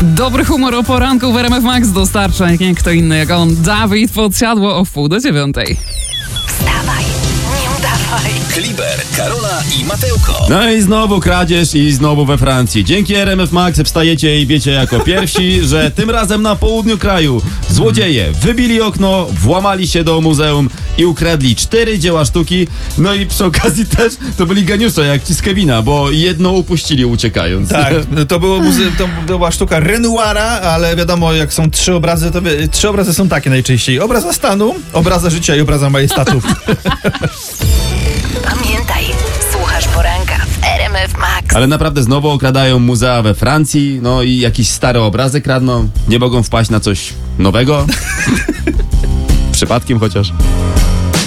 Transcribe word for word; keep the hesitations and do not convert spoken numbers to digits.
Dobry humor o poranku w R M F Max dostarcza nie kto inny jak on, Dawid Podsiadło o wpół do dziewiątej. Wstawaj, nie udawaj. Kliber, Karola i Mateuko. No i znowu kradzież i znowu we Francji. Dzięki R M F Max wstajecie i wiecie jako pierwsi, że tym razem na południu kraju złodzieje wybili okno, włamali się do muzeum i ukradli cztery dzieła sztuki. No i przy okazji też to byli geniusze jak ci z Kevina, bo jedno upuścili uciekając. Tak, to, było muze- to była sztuka Renoira, ale wiadomo, jak są trzy obrazy, to wie- trzy obrazy są takie najczęściej. Obraza stanu, obraza życia i obraza majestatów. Pamiętaj, słuchasz poranka w R M F Max. Ale naprawdę znowu okradają muzea we Francji, no i jakieś stare obrazy kradną. Nie mogą wpaść na coś nowego? Przypadkiem chociaż.